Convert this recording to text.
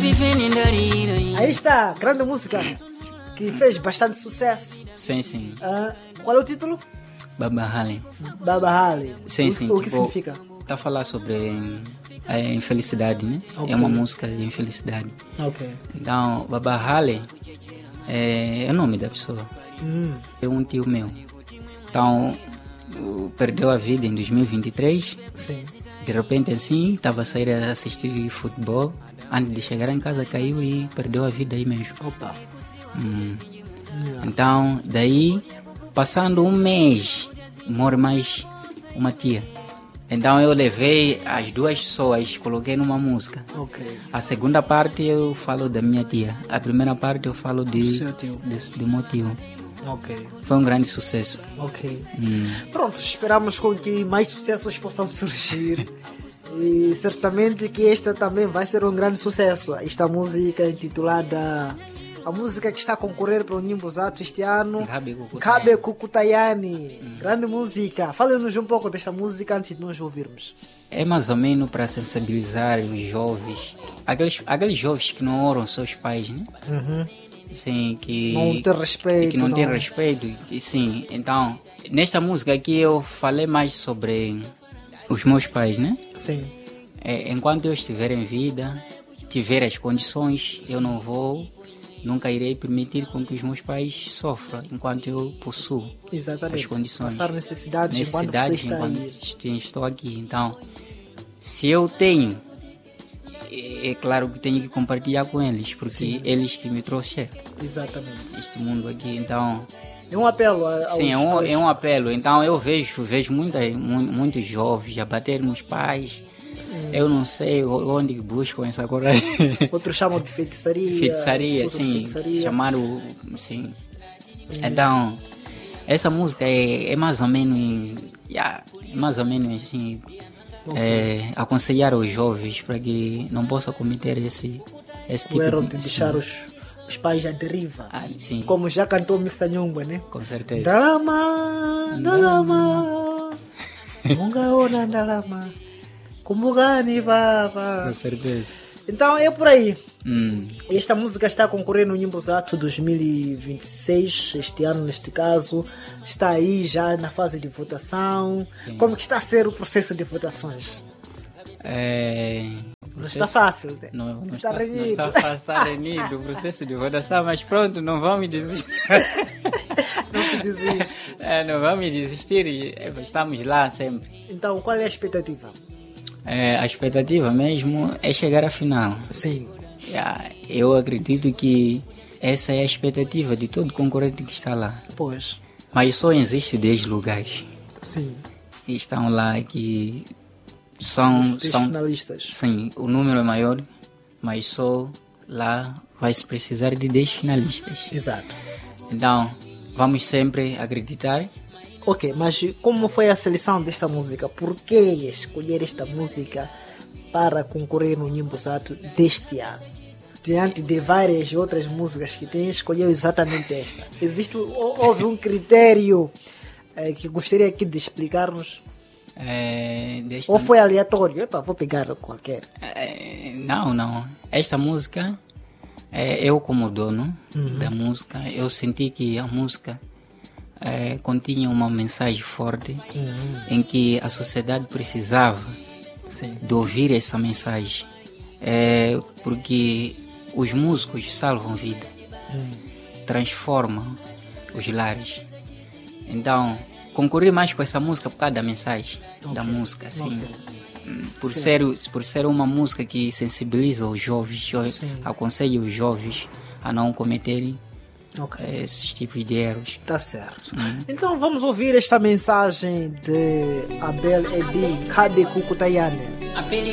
Aí está, grande música que fez bastante sucesso. Sim. Qual é o título? Baba Hali. Baba Hali. Sim. O que significa? Tá a falar sobre a infelicidade, né? Okay. É uma música de infelicidade. Ok. Então, Baba Hali é o nome da pessoa. É um tio meu. Então, perdeu a vida em 2023. Sim. De repente, assim, estava a sair a assistir futebol. Antes de chegar em casa, caiu e perdeu a vida aí mesmo. Opa. Então, daí, passando um mês, morre mais uma tia. Então, eu levei as duas pessoas, coloquei numa música. Ok. A segunda parte eu falo da minha tia. A primeira parte eu falo do meu tio. Ok. Foi um grande sucesso. Ok. Pronto, esperamos com que mais sucessos possam surgir. E certamente que esta também vai ser um grande sucesso. Esta música intitulada... A música que está a concorrer para o Nimbuzato este ano, Kabe Kukutayani. Grande música. Fale-nos um pouco desta música antes de nós ouvirmos. É mais ou menos para sensibilizar os jovens. Aqueles jovens que não oram seus pais, né? Sim, que não tem respeito. Que não tem respeito. Sim, então, nesta música aqui eu falei mais sobre os meus pais, né? Sim. Enquanto eu estiver em vida, tiver as condições, eu nunca irei permitir com que os meus pais sofram enquanto eu possuo as condições. Passar necessidades enquanto você está aí. Estou aqui. Então, se eu tenho, é claro que tenho que compartilhar com eles, porque eles que me trouxeram. Exatamente. Este mundo aqui, então... É um apelo. Sim, é um apelo. Então, eu vejo muitos jovens a bater nos pais. Eu não sei onde buscam essa coragem. Outros chamam de feitiçaria. Feitiçaria. Chamaram, sim. Então, essa música é mais ou menos assim, aconselhar os jovens para que não possam cometer esse tipo de deixar os pais à deriva. Sim. Como já cantou Mr. Nyungwe, né? Com certeza. Dalama, mungaona dalama. Kumugani baba. Com certeza. Então é por aí. Esta música está a concorrer no Nimbuzato 2026, este ano neste caso. Está aí já na fase de votação. Sim. Como que está a ser o processo de votações? Não está fácil. Não está renhido. Não está fácil, está renhido o processo de votação, mas pronto, não vamos desistir. Não se desiste. Não vamos desistir, estamos lá sempre. Então qual é a expectativa? A expectativa mesmo é chegar à final. Sim. Eu acredito que essa é a expectativa de todo concorrente que está lá. Pois. Mas só existem 10 lugares. Sim. E estão lá que são finalistas. Sim, o número é maior, mas só lá vai-se precisar de 10 finalistas. Exato. Então, vamos sempre acreditar. Ok, mas como foi a seleção desta música? Por que escolher esta música para concorrer no Nimbuzato deste ano? Diante de várias outras músicas que tem, escolheu exatamente esta. Houve um critério que gostaria aqui de explicar-nos? Ou foi aleatório? Vou pegar qualquer. Não. Esta música, eu como dono da música, eu senti que a música continha uma mensagem forte em que a sociedade precisava de ouvir essa mensagem, porque os músicos salvam vida, transformam os lares. Então, concorri mais com essa música por causa da mensagem da música, assim, por ser uma música que sensibiliza os jovens, aconselha os jovens a não cometerem esses tipos de erros. Tá certo. Então vamos ouvir esta mensagem de Abel Edi, Kabe Kukutayani.